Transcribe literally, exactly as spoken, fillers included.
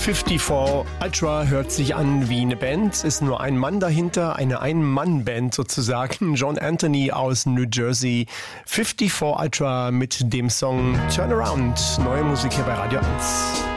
fünfundfünfzig Ultra hört sich an wie eine Band. Es ist nur ein Mann dahinter, eine Ein-Mann-Band sozusagen. John Anthony aus New Jersey. fünfundfünfzig Ultra mit dem Song Turn Around. Neue Musik hier bei Radio eins.